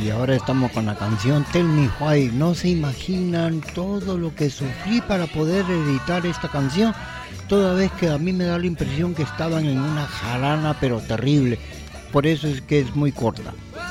Y ahora estamos con la canción Tell Me Why. No se imaginan todo lo que sufrí para poder editar esta canción, toda vez que a mí me da la impresión que estaban en una jarana pero terrible. Por eso es que es muy corta.